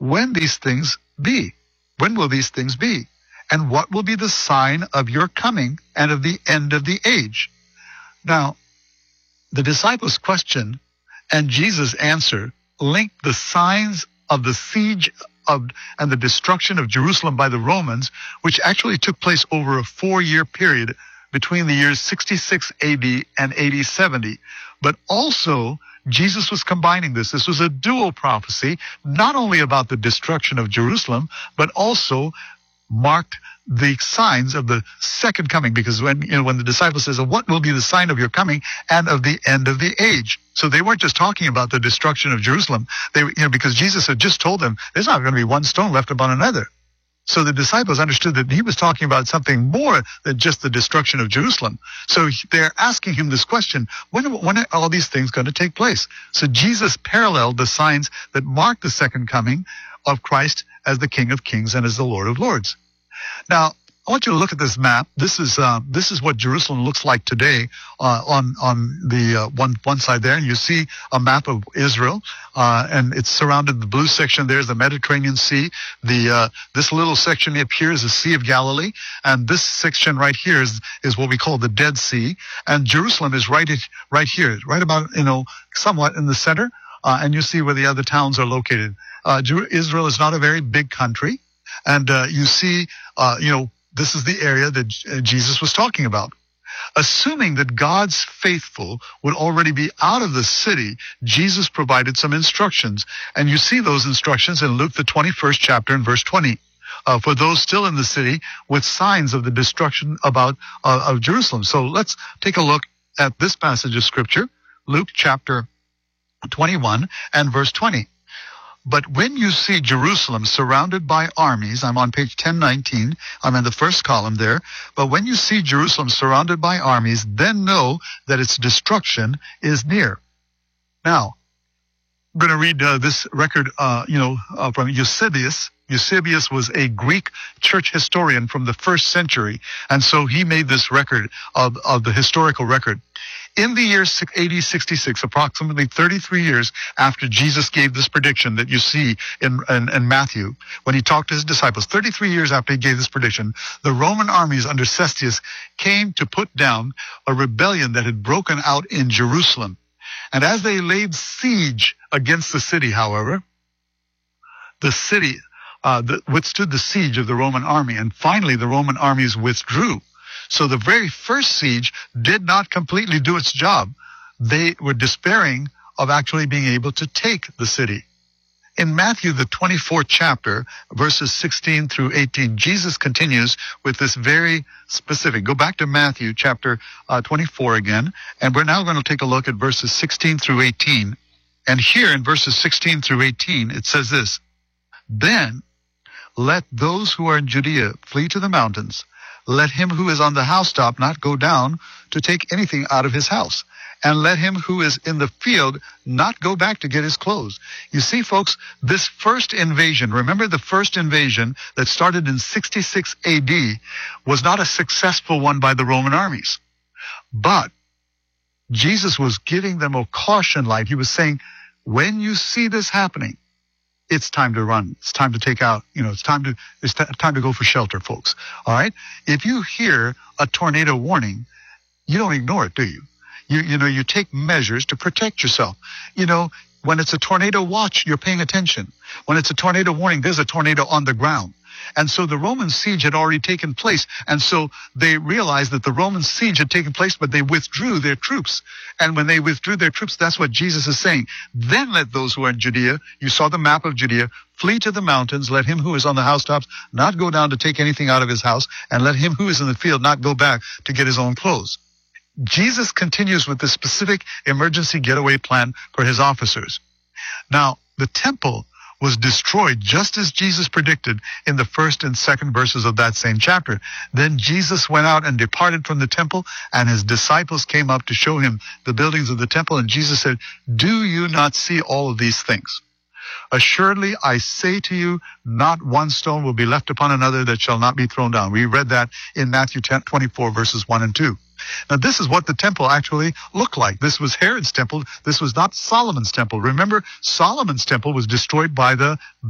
when these things be? When will these things be? And what will be the sign of your coming and of the end of the age? Now, the disciples' question and Jesus' answer link the signs of the siege and the destruction of Jerusalem by the Romans, which actually took place over a 4-year period between the years 66 AD and AD 70. But also, Jesus was combining this. This was a dual prophecy, not only about the destruction of Jerusalem, but also marked the signs of the second coming, because when the disciples says, what will be the sign of your coming and of the end of the age? So they weren't just talking about the destruction of Jerusalem. They, because Jesus had just told them there's not going to be one stone left upon another. So the disciples understood that he was talking about something more than just the destruction of Jerusalem. So they're asking him this question, when are all these things going to take place? So Jesus paralleled the signs that mark the second coming of Christ as the King of Kings and as the Lord of Lords. Now, I want you to look at this map. This is what Jerusalem looks like today on the one side there, and you see a map of Israel, and it's surrounded. The blue section there is the Mediterranean Sea. This little section up here is the Sea of Galilee, and this section right here is what we call the Dead Sea. And Jerusalem is right here, right about somewhat in the center, and you see where the other towns are located. Israel is not a very big country, and you see, this is the area that Jesus was talking about. Assuming that God's faithful would already be out of the city, Jesus provided some instructions. And you see those instructions in Luke, the 21st chapter and verse 20. For those still in the city with signs of the destruction of Jerusalem. So let's take a look at this passage of Scripture, Luke chapter 21 and verse 20. But when you see Jerusalem surrounded by armies, I'm on page 1019, I'm in the first column there, but when you see Jerusalem surrounded by armies, then know that its destruction is near. Now, I'm going to read this record, from Eusebius. Eusebius was a Greek church historian from the 1st century, and so he made this record of the historical record. In the year AD 66, approximately 33 years after Jesus gave this prediction that you see in Matthew, when he talked to his disciples, 33 years after he gave this prediction, the Roman armies under Cestius came to put down a rebellion that had broken out in Jerusalem. And as they laid siege against the city, however, the city withstood the siege of the Roman army, and finally the Roman armies withdrew. So the very first siege did not completely do its job. They were despairing of actually being able to take the city. In Matthew, the 24th chapter, verses 16 through 18, Jesus continues with this very specific. Go back to Matthew chapter 24 again, and we're now going to take a look at verses 16 through 18. And here in verses 16 through 18, it says this, Then let those who are in Judea flee to the mountains. Let him who is on the housetop not go down to take anything out of his house. And let him who is in the field not go back to get his clothes. You see, folks, this first invasion, remember the first invasion that started in 66 AD, was not a successful one by the Roman armies. But Jesus was giving them a caution light. He was saying, when you see this happening, it's time to run. It's time to take out, it's time to go for shelter, folks. All right? If you hear a tornado warning, you don't ignore it, do you? You take measures to protect yourself. When it's a tornado watch, you're paying attention. When it's a tornado warning, there's a tornado on the ground. And so the Roman siege had already taken place. And so they realized that the Roman siege had taken place, but they withdrew their troops. And when they withdrew their troops, that's what Jesus is saying. Then let those who are in Judea, you saw the map of Judea, flee to the mountains. Let him who is on the housetops not go down to take anything out of his house. And let him who is in the field not go back to get his own clothes. Jesus continues with the specific emergency getaway plan for his officers. Now, the temple was destroyed just as Jesus predicted in the first and second verses of that same chapter. Then Jesus went out and departed from the temple, and his disciples came up to show him the buildings of the temple. And Jesus said, Do you not see all of these things? Assuredly, I say to you, not one stone will be left upon another that shall not be thrown down. We read that in Matthew 24, verses 1 and 2. Now, this is what the temple actually looked like. This was Herod's temple. This was not Solomon's temple. Remember, Solomon's temple was destroyed by the